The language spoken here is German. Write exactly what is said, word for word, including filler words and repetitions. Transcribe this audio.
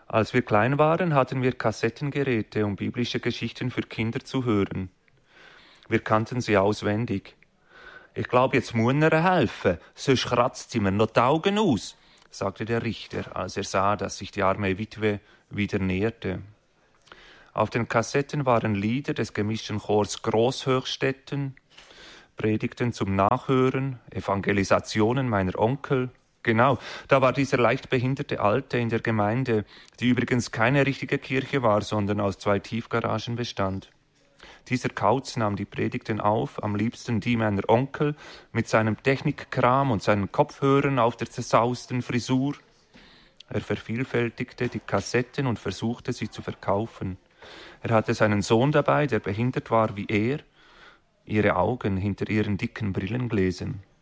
Als wir klein waren, hatten wir Kassettengeräte, um biblische Geschichten für Kinder zu hören. Wir kannten sie auswendig. »Ich glaube, jetzt muss er helfen, sonst kratzt sie mir noch die Augen aus«, sagte der Richter, als er sah, dass sich die arme Witwe wieder näherte. Auf den Kassetten waren Lieder des gemischten Chors Großhöchstetten, Predigten zum Nachhören, Evangelisationen meiner Onkel. Genau, da war dieser leicht behinderte Alte in der Gemeinde, die übrigens keine richtige Kirche war, sondern aus zwei Tiefgaragen bestand. Dieser Kauz nahm die Predigten auf, am liebsten die meiner Onkel, mit seinem Technikkram und seinen Kopfhörern auf der zersausten Frisur. Er vervielfältigte die Kassetten und versuchte, sie zu verkaufen. Er hatte seinen Sohn dabei, der behindert war wie er, ihre Augen hinter ihren dicken Brillengläsern.